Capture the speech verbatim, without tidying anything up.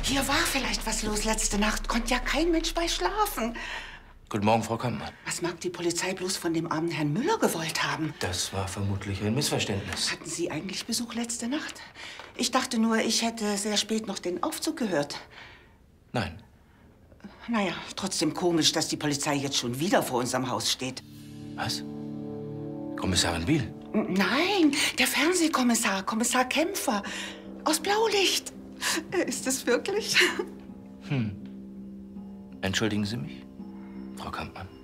Hier war vielleicht was los letzte Nacht. Konnte ja kein Mensch bei schlafen. Guten Morgen, Frau Kampmann. Was mag die Polizei bloß von dem armen Herrn Müller gewollt haben? Das war vermutlich ein Missverständnis. Hatten Sie eigentlich Besuch letzte Nacht? Ich dachte nur, ich hätte sehr spät noch den Aufzug gehört. Nein. Naja, trotzdem komisch, dass die Polizei jetzt schon wieder vor unserem Haus steht. Was? Kommissarin Biel? Nein, der Fernsehkommissar, Kommissar Kämpfer. Aus Blaulicht. Ist es wirklich? Hm. Entschuldigen Sie mich, Frau Kampmann.